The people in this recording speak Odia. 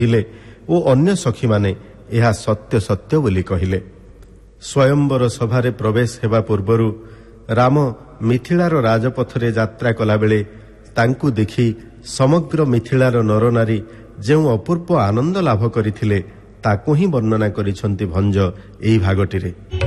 ଥିଲେ ଓ ଅନ୍ୟ ସଖୀମାନେ ଏହା ସତ୍ୟ ସତ୍ୟ ବୋଲି କହିଲେ। ସ୍ୱୟମ୍ବର ସଭାରେ ପ୍ରବେଶ ହେବା ପୂର୍ବରୁ ରାମ ମିଥିଳାର ରାଜପଥରେ ଯାତ୍ରା କଲାବେଳେ ତାଙ୍କୁ ଦେଖି ସମଗ୍ର ମିଥିଳାର ନରନାରୀ ଯେଉଁ ଅପୂର୍ବ ଆନନ୍ଦ ଲାଭ କରିଥିଲେ ତାକୁ ହିଁ ବର୍ଣ୍ଣନା କରିଛନ୍ତି ଭଞ୍ଜ ଏହି ଭାଗଟିରେ।